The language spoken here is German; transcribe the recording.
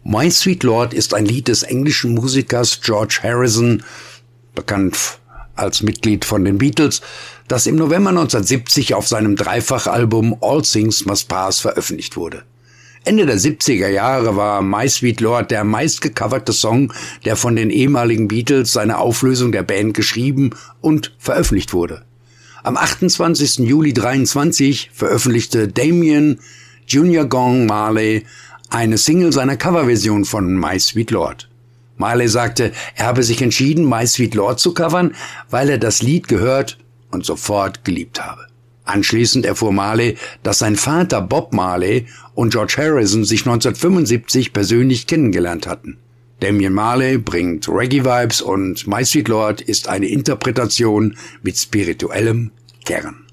My Sweet Lord ist ein Lied des englischen Musikers George Harrison, bekannt als Mitglied von den Beatles, das im November 1970 auf seinem Dreifachalbum All Things Must Pass veröffentlicht wurde. Ende der 70er Jahre war My Sweet Lord der meistgecoverte Song, der von den ehemaligen Beatles seine Auflösung der Band geschrieben und veröffentlicht wurde. Am 28. Juli 1923 veröffentlichte Damian Junior Gong Marley eine Single seiner Coverversion von My Sweet Lord. Marley sagte, er habe sich entschieden, My Sweet Lord zu covern, weil er das Lied gehört und sofort geliebt habe. Anschließend erfuhr Marley, dass sein Vater Bob Marley und George Harrison sich 1975 persönlich kennengelernt hatten. Damian Marley bringt Reggae-Vibes und My Sweet Lord ist eine Interpretation mit spirituellem Kern.